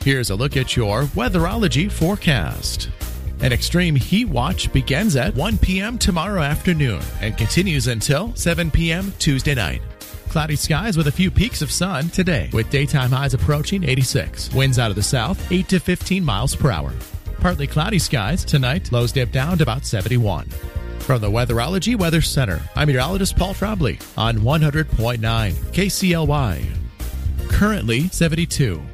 Here's a look at your Weatherology forecast. An extreme heat watch begins at 1 p.m. tomorrow afternoon and continues until 7 p.m. Tuesday night. Cloudy skies with a few peaks of sun today, with daytime highs approaching 86. Winds out of the south, 8 to 15 miles per hour. Partly cloudy skies tonight, lows dip down to about 71. From the Weatherology Weather Center, I'm meteorologist Paul Trombley on 100.9 KCLY. Currently 72.